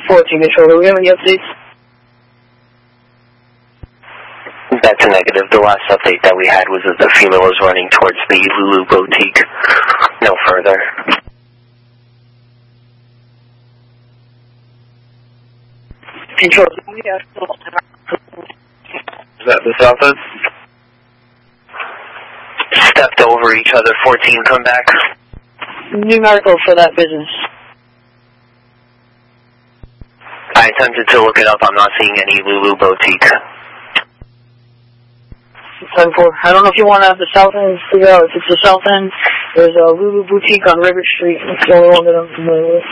14 Control, do we have any updates? That's a negative. The last update that we had was that the female was running towards the Lulu Boutique. No further. Control, do we have... Is that the south end? Stepped over each other, 14, come back. Numerical for that business. I attempted to look it up. I'm not seeing any Lulu Boutique. 10-4. I don't know if you want to have the south end figure out if it's the south end. There's a Lulu Boutique on River Street. That's the only one that I'm familiar with.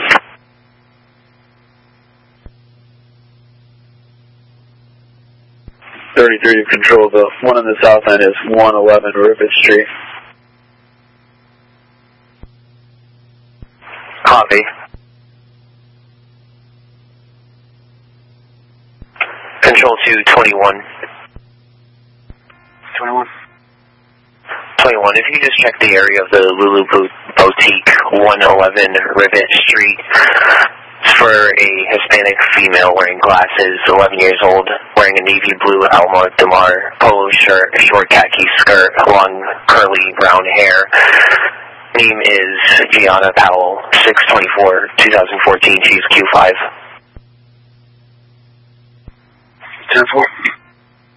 To control, the one on the south end is 111 Rivet Street. Copy. Control to 21. 21. 21, if you just check the area of the Lulu Boutique, 111 Rivet Street. It's for a Hispanic female wearing glasses, 11 years old, wearing a navy blue Alma Demar polo shirt, a short khaki skirt, long curly brown hair. Name is Gianna Powell, 6/24/2014. She's Q5. 10-4.